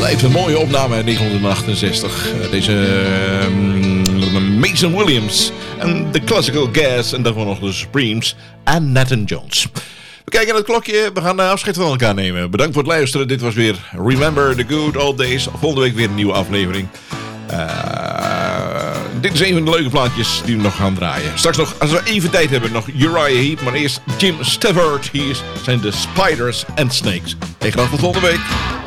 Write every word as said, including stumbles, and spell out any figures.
Blijft een mooie opname uit negentien achtenzestig. Uh, deze uh, Mason Williams en The Classical Gas. En daarvoor nog de Supremes en Nathan Jones. We kijken naar het klokje. We gaan afscheid van elkaar nemen. Bedankt voor het luisteren. Dit was weer Remember the Good Old Days. Volgende week weer een nieuwe aflevering. Uh, dit is een van de leuke plaatjes die we nog gaan draaien. Straks nog, als we even tijd hebben, nog Uriah Heep. Maar eerst Jim Stafford. Hier zijn de Spiders and Snakes. En graag tot volgende week.